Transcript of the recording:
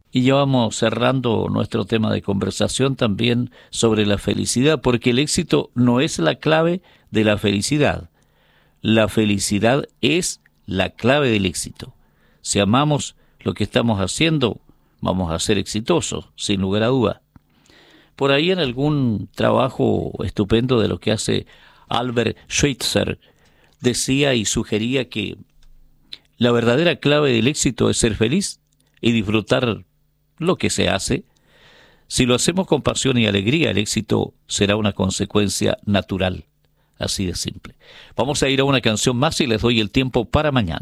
Y ya vamos cerrando nuestro tema de conversación también sobre la felicidad, porque el éxito no es la clave de la felicidad. La felicidad es la clave del éxito. Si amamos lo que estamos haciendo, vamos a ser exitosos, sin lugar a duda. Por ahí en algún trabajo estupendo de lo que hace Albert Schweitzer, decía y sugería que la verdadera clave del éxito es ser feliz y disfrutar lo que se hace. Si lo hacemos con pasión y alegría, el éxito será una consecuencia natural. Así de simple. Vamos a ir a una canción más y les doy el tiempo para mañana.